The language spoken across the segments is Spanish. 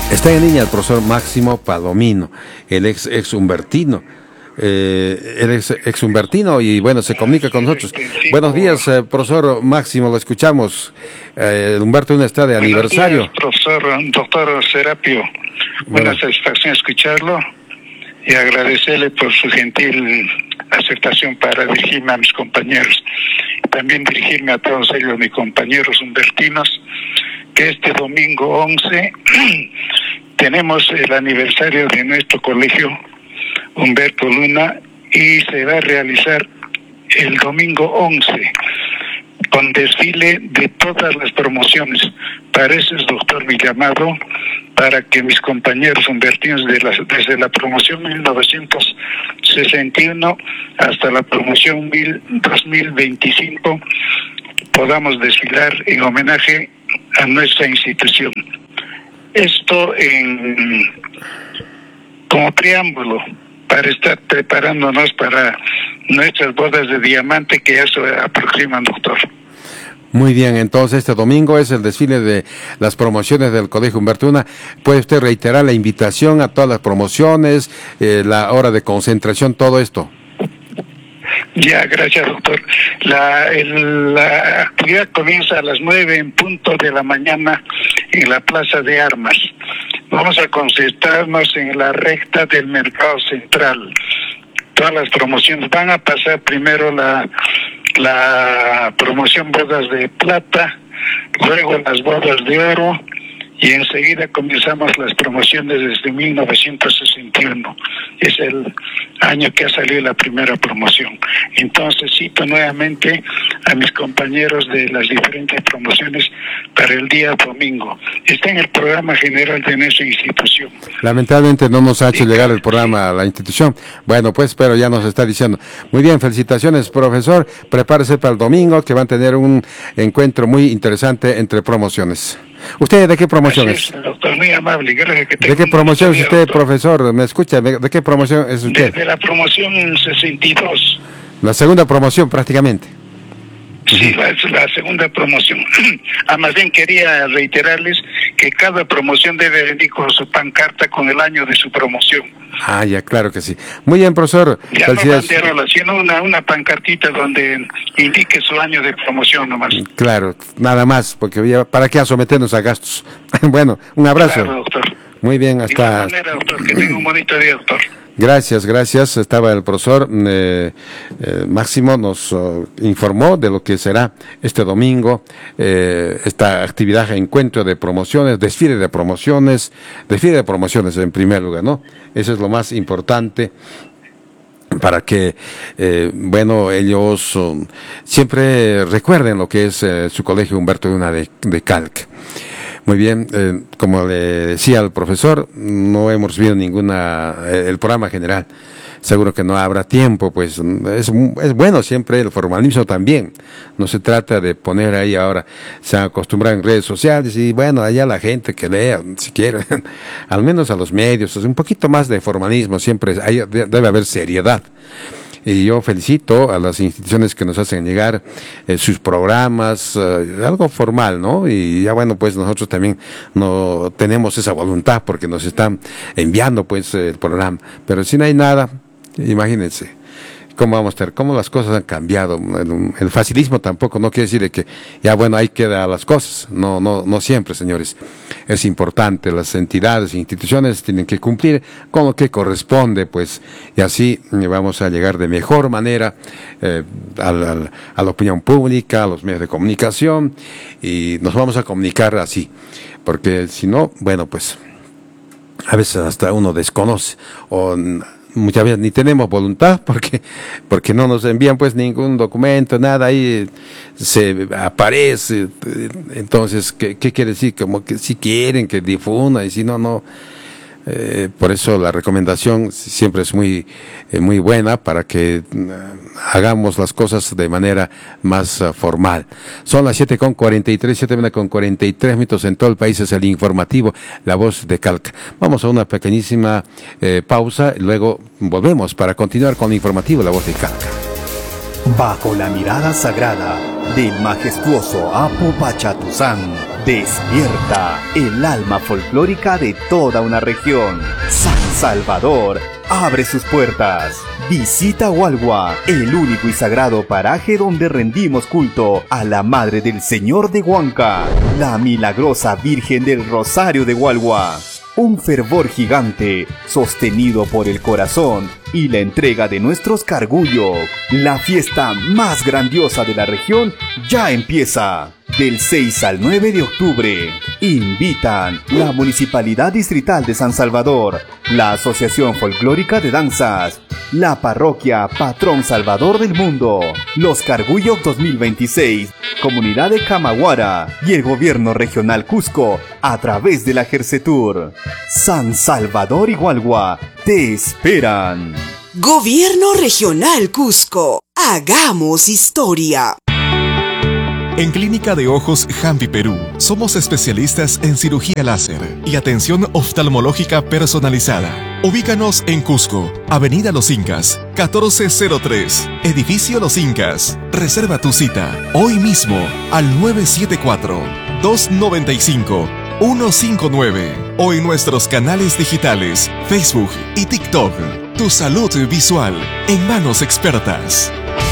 Está en línea el profesor Máximo Palomino, el ex humbertino. Él es ex humbertino y bueno, se comunica con nosotros. Buenos días, profesor Máximo, lo escuchamos. Humberto I está de aniversario. Buenos días, profesor, doctor Serapio. Buena satisfacción escucharlo y agradecerle por su gentil aceptación para dirigirme a mis compañeros. También dirigirme a todos ellos, mis compañeros humbertinos, que este domingo 11 tenemos el aniversario de nuestro colegio Humberto Luna y se va a realizar el domingo 11 con desfile de todas las promociones. Para eso es, doctor, mi llamado, para que mis compañeros humbertinos desde la promoción 1961 hasta la promoción 2025 podamos desfilar en homenaje a nuestra institución. Esto como preámbulo para estar preparándonos para nuestras bodas de diamante que ya se aproximan, doctor. Muy bien, entonces este domingo es el desfile de las promociones del Colegio Humberto I. ¿Puede usted reiterar la invitación a todas las promociones, la hora de concentración, todo esto? Ya, gracias, doctor. La actividad comienza a las 9 en punto de la mañana en la Plaza de Armas. Vamos a concentrarnos en la recta del Mercado Central. Todas las promociones van a pasar primero la promoción bodas de plata, luego las bodas de oro y enseguida comenzamos las promociones desde 1961. Es el año que ha salido la primera promoción. Entonces cito nuevamente a mis compañeros de las diferentes promociones para el día domingo. Está en el programa general de nuestra institución. Lamentablemente no nos ha hecho llegar el programa a la institución. Bueno, pues, pero ya nos está diciendo. Muy bien, felicitaciones, profesor. Prepárese para el domingo, que van a tener un encuentro muy interesante entre promociones. ¿Usted de qué promoción es? Doctor, muy amable. Gracias. ¿De qué promoción es usted, profesor? ¿Me escucha? ¿De qué promoción es usted? De la promoción 62. La segunda promoción, prácticamente. Sí, es la segunda promoción. Más bien quería reiterarles que cada promoción debe venir con su pancarta con el año de su promoción. Ah, ya, claro que sí. Muy bien, profesor. Ya no banderola, sino una pancartita donde indique su año de promoción nomás. Claro, nada más, porque ¿para qué someternos a gastos? Bueno, un abrazo. Claro, doctor. Muy bien, hasta... De igual manera, doctor, que tenga un bonito día, doctor. Gracias. Estaba el profesor Máximo, nos informó de lo que será este domingo, esta actividad, encuentro de promociones, desfile de promociones en primer lugar, ¿no? Eso es lo más importante para que, ellos siempre recuerden lo que es su colegio Humberto I de Calc. Muy bien, como le decía al profesor, no hemos recibido el programa general. Seguro que no habrá tiempo, pues es bueno siempre el formalismo también. No se trata de poner ahí ahora, se han acostumbrado en redes sociales y bueno, allá la gente que lea, si quiere, al menos a los medios, un poquito más de formalismo, siempre debe haber seriedad. Y yo felicito a las instituciones que nos hacen llegar sus programas, algo formal, ¿no? Y ya bueno, pues nosotros también no tenemos esa voluntad porque nos están enviando pues el programa. Pero si no hay nada, imagínense cómo vamos a estar, cómo las cosas han cambiado. El facilismo tampoco no quiere decir de que ya bueno, ahí quedan las cosas. No siempre, señores. Es importante, las entidades e instituciones tienen que cumplir con lo que corresponde, pues, y así vamos a llegar de mejor manera a la opinión pública, a los medios de comunicación, y nos vamos a comunicar así, porque si no, bueno, pues, a veces hasta uno desconoce, o muchas veces ni tenemos voluntad porque no nos envían pues ningún documento, nada, ahí se aparece. Entonces, ¿qué quiere decir? Como que si quieren que difunda y si no. Por eso la recomendación siempre es muy buena para que hagamos las cosas de manera más formal. Son las 7:43 minutos en todo el país. Es el informativo La Voz de Calca. Vamos a una pequeñísima pausa y luego volvemos para continuar con el informativo La Voz de Calca. Bajo la mirada sagrada del majestuoso Apo Pachatuzán, despierta el alma folclórica de toda una región. San Salvador abre sus puertas. Visita Hualgua, el único y sagrado paraje donde rendimos culto a la Madre del Señor de Huanca, la milagrosa Virgen del Rosario de Hualgua. Un fervor gigante, sostenido por el corazón y la entrega de nuestros cargullos. La fiesta más grandiosa de la región ya empieza. Del 6 al 9 de octubre, invitan la Municipalidad Distrital de San Salvador, la Asociación Folclórica de Danzas, la Parroquia Patrón Salvador del Mundo, los Cargullos 2026, Comunidad de Camaguara y el Gobierno Regional Cusco a través de la Jersetur. San Salvador y Hualgua te esperan. Gobierno Regional Cusco, hagamos historia. En Clínica de Ojos Jampi Perú, somos especialistas en cirugía láser y atención oftalmológica personalizada. Ubícanos en Cusco, Avenida Los Incas, 1403, Edificio Los Incas. Reserva tu cita hoy mismo al 974-295-159 o en nuestros canales digitales, Facebook y TikTok. Tu salud visual en manos expertas.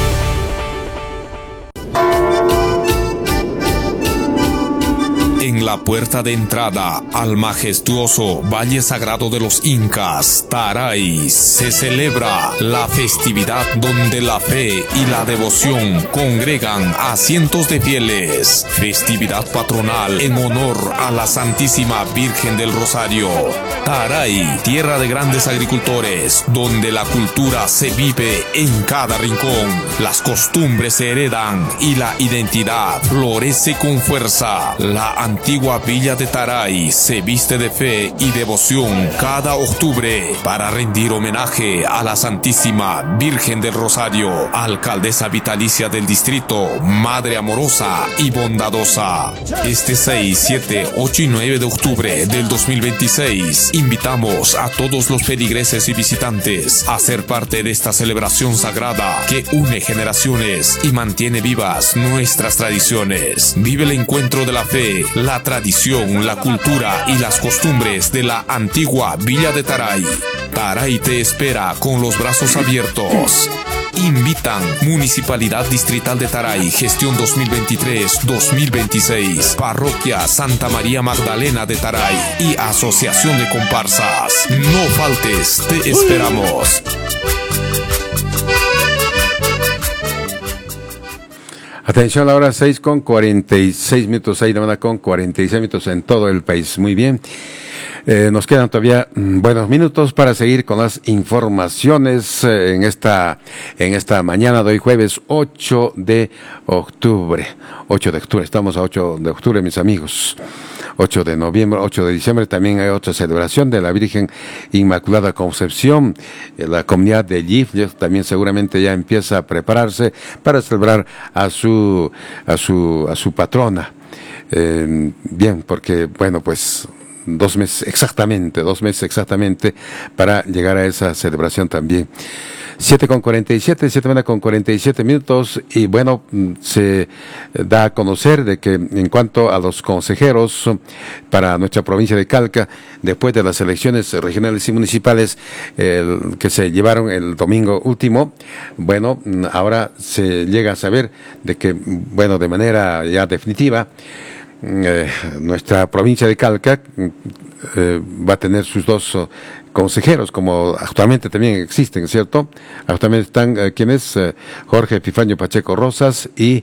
En la puerta de entrada al majestuoso Valle Sagrado de los Incas, Taray, se celebra la festividad donde la fe y la devoción congregan a cientos de fieles. Festividad patronal en honor a la Santísima Virgen del Rosario. Taray, tierra de grandes agricultores, donde la cultura se vive en cada rincón. Las costumbres se heredan y la identidad florece con fuerza. La antigua villa de Taray se viste de fe y devoción cada octubre para rendir homenaje a la Santísima Virgen del Rosario, alcaldesa vitalicia del distrito, madre amorosa y bondadosa. Este 6, 7, 8 y 9 de octubre del 2026, invitamos a todos los feligreses y visitantes a ser parte de esta celebración sagrada que une generaciones y mantiene vivas nuestras tradiciones. Vive el encuentro de la fe, la tradición, la cultura y las costumbres de la antigua Villa de Taray. Taray te espera con los brazos abiertos. Invitan Municipalidad Distrital de Taray, gestión 2023-2026, Parroquia Santa María Magdalena de Taray y Asociación de Comparsas. No faltes, te esperamos. Atención, a la hora 6:46, 6 de la mañana con 46 minutos en todo el país. Muy bien. Nos quedan todavía buenos minutos para seguir con las informaciones en esta mañana de hoy, jueves 8 de octubre. 8 de octubre, estamos a 8 de octubre, mis amigos. 8 de noviembre, 8 de diciembre, también hay otra celebración de la Virgen Inmaculada Concepción. La comunidad de Yif también seguramente ya empieza a prepararse para celebrar a su patrona. Bien, porque, bueno, pues 2 meses exactamente para llegar a esa celebración también. 7:47 minutos, y bueno, se da a conocer de que en cuanto a los consejeros para nuestra provincia de Calca, después de las elecciones regionales y municipales que se llevaron el domingo último, bueno, ahora se llega a saber de que, bueno, de manera ya definitiva, nuestra provincia de Calca va a tener sus 2 consejeros, como actualmente también existen, ¿cierto? Actualmente están quienes Jorge Epifanio Pacheco Rosas y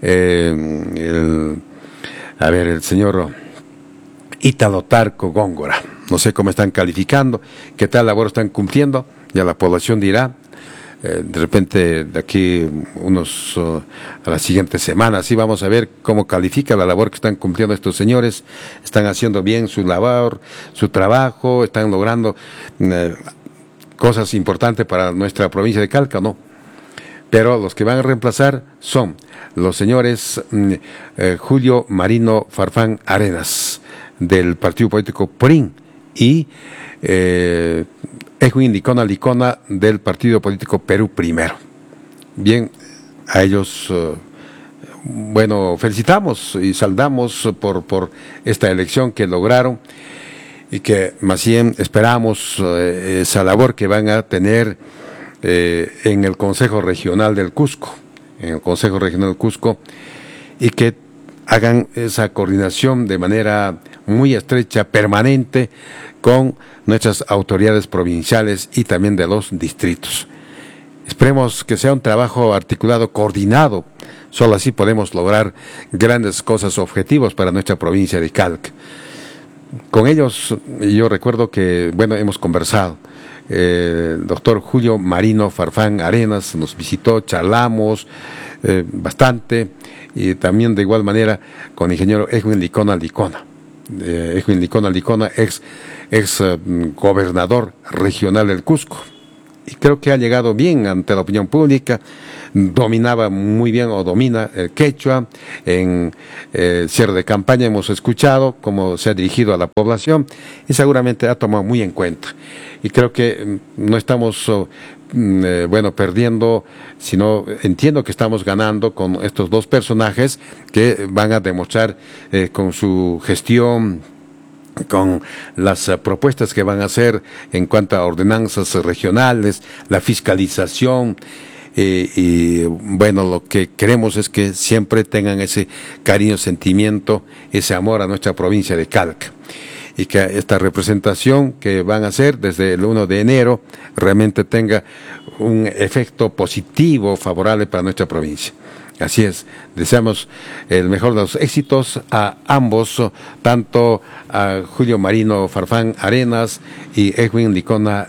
el señor Ítalo Tarco Góngora. No sé cómo están calificando, qué tal labor están cumpliendo, ya la población dirá. De repente, de aquí a la siguiente semana, sí vamos a ver cómo califica la labor que están cumpliendo estos señores. Están haciendo bien su labor, su trabajo, están logrando cosas importantes para nuestra provincia de Calca, ¿no? Pero los que van a reemplazar son los señores Julio Marino Farfán Arenas, del partido político PRIN, y Edwin Licona del partido político Perú Primero. Bien, a ellos, bueno, felicitamos y saldamos por esta elección que lograron y que más bien esperamos esa labor que van a tener en el Consejo Regional del Cusco, y que hagan esa coordinación de manera muy estrecha, permanente, con nuestras autoridades provinciales y también de los distritos. Esperemos que sea un trabajo articulado, coordinado. Solo así podemos lograr grandes cosas, objetivos para nuestra provincia de Calca. Con ellos, yo recuerdo que, bueno, hemos conversado. El doctor Julio Marino Farfán Arenas nos visitó, charlamos bastante, y también de igual manera con el ingeniero Edwin Licona, ex gobernador regional del Cusco. Y creo que ha llegado bien ante la opinión pública, dominaba muy bien o domina el quechua. En cierre de campaña hemos escuchado cómo se ha dirigido a la población y seguramente ha tomado muy en cuenta. Y creo que no estamos perdiendo, sino entiendo que estamos ganando con estos dos personajes que van a demostrar con su gestión, con las propuestas que van a hacer en cuanto a ordenanzas regionales, la fiscalización, y bueno, lo que queremos es que siempre tengan ese cariño, sentimiento, ese amor a nuestra provincia de Calca, y que esta representación que van a hacer desde el 1 de enero realmente tenga un efecto positivo, favorable para nuestra provincia. Así es, deseamos el mejor de los éxitos a ambos, tanto a Julio Marino Farfán Arenas y Edwin Licona.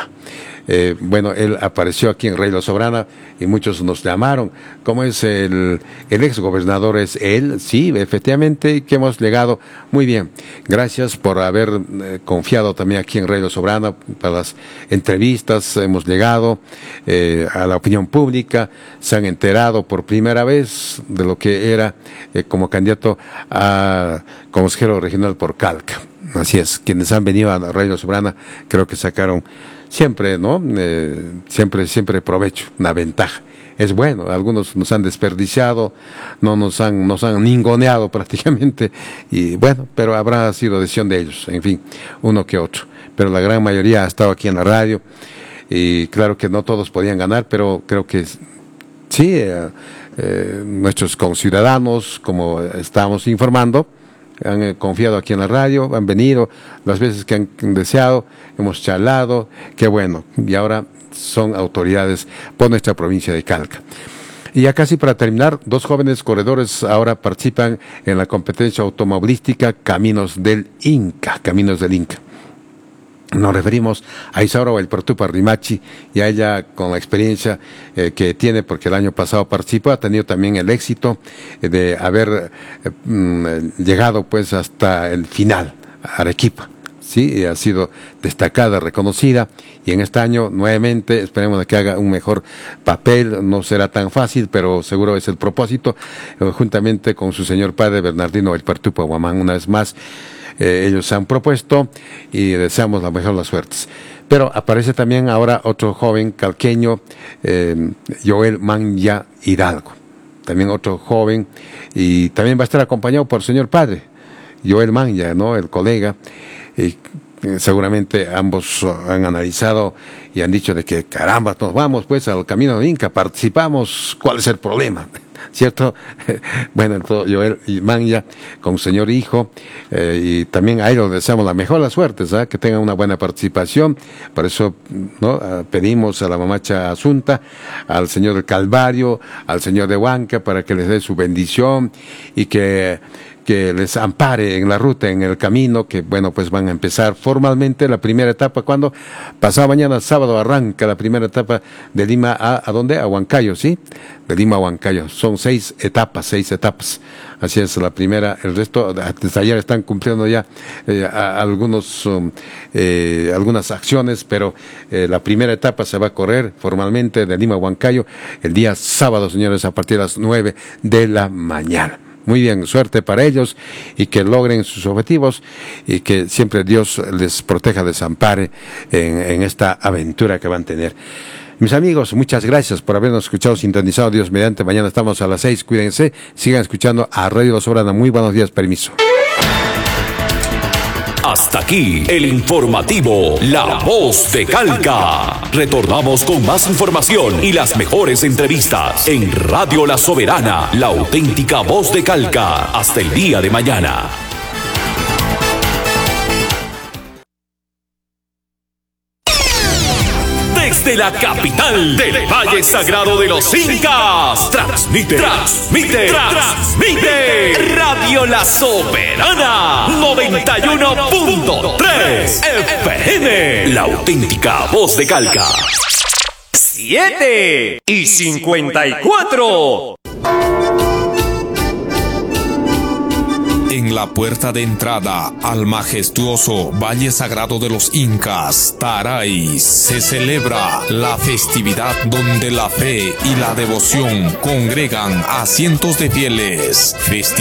Bueno, él apareció aquí en Rey Sobrana y muchos nos llamaron. ¿Cómo es el ex gobernador? ¿Es él? Sí, efectivamente, que hemos llegado muy bien. Gracias por haber confiado también aquí en Rey Sobrana para las entrevistas. Hemos llegado a la opinión pública, se han enterado por primera vez de lo que era como candidato a consejero regional por Calca. Así es, quienes han venido a Rey Sobrana creo que sacaron siempre, ¿no? Siempre provecho, una ventaja. Es bueno, algunos nos han desperdiciado, nos han ningoneado prácticamente, y bueno, pero habrá sido decisión de ellos, en fin, uno que otro. Pero la gran mayoría ha estado aquí en la radio, y claro que no todos podían ganar, pero creo que sí, nuestros conciudadanos, como estamos informando, han confiado aquí en la radio, han venido las veces que han deseado, hemos charlado, qué bueno, y ahora son autoridades por nuestra provincia de Calca. Y ya casi para terminar, 2 jóvenes corredores ahora participan en la competencia automovilística Caminos del Inca. Nos referimos a Isaura Huaypertupa Rimachi, y a ella con la experiencia que tiene, porque el año pasado participó, ha tenido también el éxito de haber llegado pues hasta el final, Arequipa. Sí, ha sido destacada, reconocida, y en este año nuevamente esperemos que haga un mejor papel. No será tan fácil, pero seguro es el propósito, juntamente con su señor padre Bernardino Huaypertupa Huamán. Una vez más, ellos se han propuesto y deseamos la mejor de las suertes. Pero aparece también ahora otro joven calqueño, Joel Manya Hidalgo, también otro joven, y también va a estar acompañado por el señor padre, Joel Manya, ¿no? El colega, y seguramente ambos han analizado y han dicho de que caramba, nos vamos pues al Camino del Inca, participamos, ¿cuál es el problema? ¿Cierto? Bueno, entonces Joel Manya con su señor hijo, y también a ellos deseamos la mejor de las suertes, ¿eh? Que tengan una buena participación. Por eso, ¿no? Pedimos a la mamacha Asunta, al señor del Calvario, al señor de Huanca, para que les dé su bendición y que les ampare en la ruta, en el camino, que bueno, pues van a empezar formalmente la primera etapa. Cuando pasado mañana sábado arranca la primera etapa de Lima ¿a dónde? A Huancayo, ¿sí? De Lima a Huancayo. Son 6 etapas. Así es, la primera. El resto, desde ayer están cumpliendo ya algunas acciones, pero la primera etapa se va a correr formalmente de Lima a Huancayo el día sábado, señores, a partir de las 9 de la mañana. Muy bien, suerte para ellos y que logren sus objetivos y que siempre Dios les proteja, les ampare en esta aventura que van a tener. Mis amigos, muchas gracias por habernos escuchado, sintonizado. Dios mediante, mañana estamos a las 6. Cuídense, sigan escuchando a Radio La Soberana. Muy buenos días, permiso. Hasta aquí el informativo La Voz de Calca. Retornamos con más información y las mejores entrevistas en Radio La Soberana, la auténtica voz de Calca. Hasta el día de mañana. Desde la capital del Valle Sagrado de los Incas, transmite Radio La Soberana 91.3 FM, la auténtica voz de Calca. 7:54. En la puerta de entrada al majestuoso Valle Sagrado de los Incas, Taray, se celebra la festividad donde la fe y la devoción congregan a cientos de fieles.